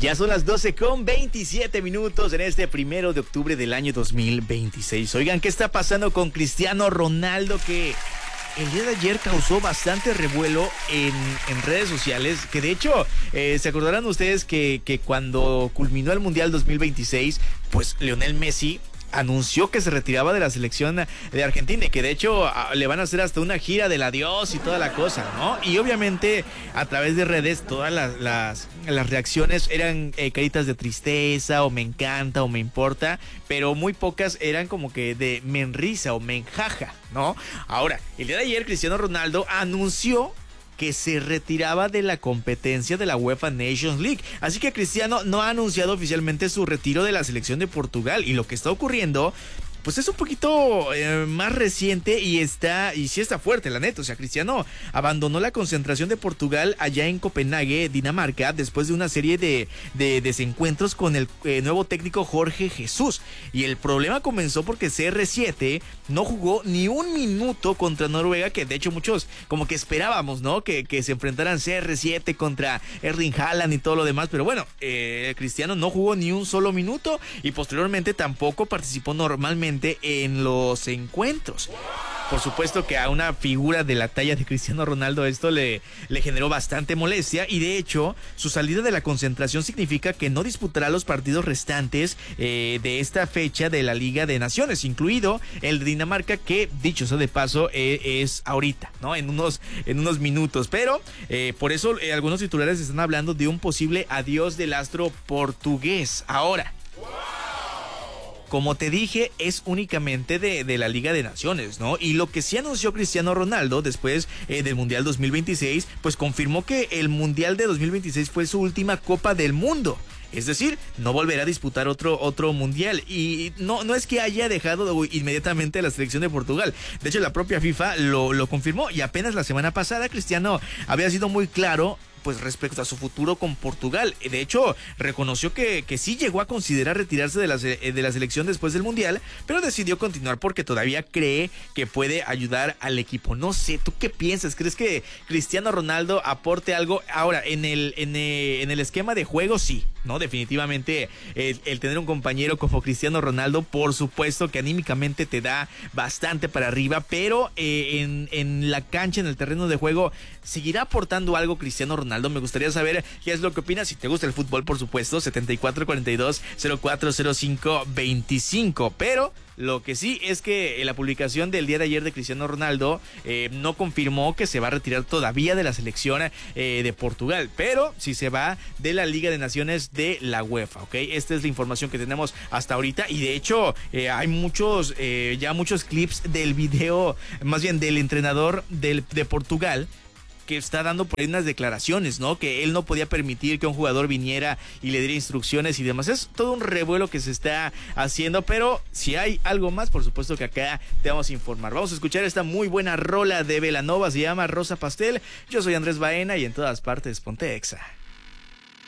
Ya son las 12:27 en este 1 de octubre del año 2026. Oigan, ¿qué está pasando con Cristiano Ronaldo? Que el día de ayer causó bastante revuelo en redes sociales, que de hecho, se acordarán ustedes que cuando culminó el Mundial 2026, pues Lionel Messi anunció que se retiraba de la selección de Argentina y que de hecho le van a hacer hasta una gira del adiós y toda la cosa, ¿no? Y obviamente a través de redes todas las reacciones eran caritas de tristeza o me encanta o me importa, pero muy pocas eran como que de me enrisa o me enjaja, ¿no? Ahora, el día de ayer Cristiano Ronaldo anunció que se retiraba de la competencia de la UEFA Nations League. Así que Cristiano no ha anunciado oficialmente su retiro de la selección de Portugal. Y lo que está ocurriendo, pues es un poquito más reciente y sí está fuerte, la neta. O sea, Cristiano abandonó la concentración de Portugal allá en Copenhague, Dinamarca, después de una serie de desencuentros con el nuevo técnico Jorge Jesús. Y el problema comenzó porque CR7 no jugó ni un minuto contra Noruega, que de hecho muchos como que esperábamos, ¿no? Que se enfrentaran CR7 contra Erling Haaland y todo lo demás. Pero bueno, Cristiano no jugó ni un solo minuto y posteriormente tampoco participó normalmente en los encuentros. Por supuesto que a una figura de la talla de Cristiano Ronaldo esto le generó bastante molestia y de hecho su salida de la concentración significa que no disputará los partidos restantes de esta fecha de la Liga de Naciones, incluido el de Dinamarca, que dicho sea de paso es ahorita, ¿no? En unos minutos, pero por eso algunos titulares están hablando de un posible adiós del astro portugués. Ahora, como te dije, es únicamente de la Liga de Naciones, ¿no? Y lo que sí anunció Cristiano Ronaldo después del Mundial 2026, pues confirmó que el Mundial de 2026 fue su última Copa del Mundo. Es decir, no volverá a disputar otro mundial. Y no es que haya dejado inmediatamente la selección de Portugal. De hecho, la propia FIFA lo confirmó. Y apenas la semana pasada, Cristiano había sido muy claro pues respecto a su futuro con Portugal. De hecho, reconoció que sí llegó a considerar retirarse de la selección después del Mundial, pero decidió continuar porque todavía cree que puede ayudar al equipo. No sé, ¿tú qué piensas? ¿Crees que Cristiano Ronaldo aporte algo? Ahora, en el esquema de juego, sí, ¿no? Definitivamente el tener un compañero como Cristiano Ronaldo, por supuesto que anímicamente te da bastante para arriba, pero en la cancha, en el terreno de juego, ¿seguirá aportando algo Cristiano Ronaldo? Me gustaría saber qué es lo que opinas. Si te gusta el fútbol, por supuesto, 7442-040525. Pero lo que sí es que en la publicación del día de ayer de Cristiano Ronaldo no confirmó que se va a retirar todavía de la selección de Portugal, pero sí se va de la Liga de Naciones de la UEFA, ¿ok? Esta es la información que tenemos hasta ahorita y de hecho hay muchos clips del video, más bien del entrenador de Portugal, que está dando por ahí unas declaraciones, ¿no? Que él no podía permitir que un jugador viniera y le diera instrucciones y demás. Es todo un revuelo que se está haciendo, pero si hay algo más, por supuesto que acá te vamos a informar. Vamos a escuchar esta muy buena rola de Belanova, se llama Rosa Pastel. Yo soy Andrés Baena y en todas partes ponte Exa.